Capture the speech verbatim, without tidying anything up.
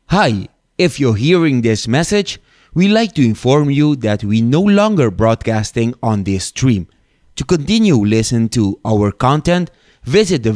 Hi, if you're hearing this message, we'd like to inform you that we no longer broadcasting on this stream. To continue listen to our content, visit the